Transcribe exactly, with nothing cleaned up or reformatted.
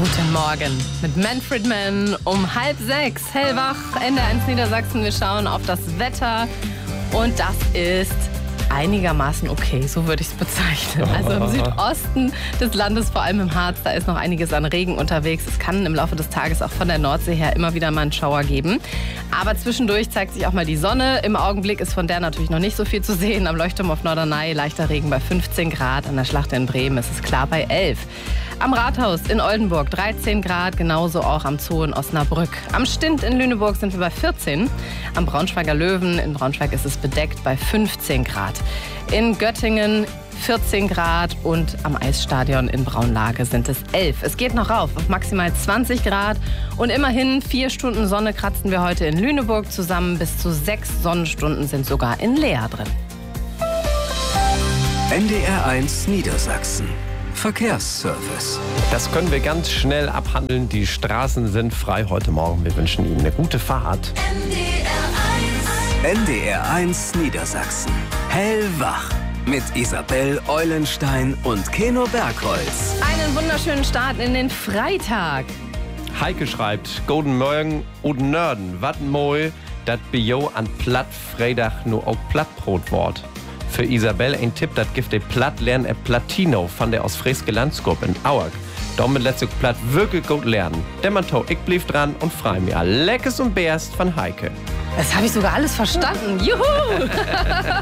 Guten Morgen mit Manfred Mann um halb sechs. Hellwach, N D R eins Niedersachsen. Wir schauen auf das Wetter und das ist einigermaßen okay, so würde ich es bezeichnen. Also im Südosten des Landes, vor allem im Harz, da ist noch einiges an Regen unterwegs. Es kann im Laufe des Tages auch von der Nordsee her immer wieder mal einen Schauer geben. Aber zwischendurch zeigt sich auch mal die Sonne. Im Augenblick ist von der natürlich noch nicht so viel zu sehen. Am Leuchtturm auf Norderney leichter Regen bei fünfzehn Grad. An der Schlacht in Bremen ist es klar bei elf. Am Rathaus in Oldenburg dreizehn Grad, genauso auch am Zoo in Osnabrück. Am Stint in Lüneburg sind wir bei vierzehn. Am Braunschweiger Löwen in Braunschweig ist es bedeckt bei fünfzehn Grad. In Göttingen vierzehn Grad und am Eisstadion in Braunlage sind es elf. Es geht noch rauf auf maximal zwanzig Grad und immerhin vier Stunden Sonne kratzen wir heute in Lüneburg zusammen. Bis zu sechs Sonnenstunden sind sogar in Leer drin. N D R eins Niedersachsen. Verkehrsservice. Das können wir ganz schnell abhandeln. Die Straßen sind frei heute Morgen. Wir wünschen Ihnen eine gute Fahrt. N D R eins Niedersachsen. Hellwach. Mit Isabel Eulenstein und Keno Bergholz. Einen wunderschönen Start in den Freitag. Heike schreibt, Guten Morgen, Uden Nörden, wat moi, dat bio an platt Freitag nur auch Plattbrotwort. Für Isabel ein Tipp, das gibt ihr platt lernen, er Platino von der aus Freske Landskop in Auerk. Damit lässt sich platt wirklich gut lernen. Der Manto, ich blieb dran und frei mir. Leckes und Bärst von Heike. Das habe ich sogar alles verstanden. Juhu!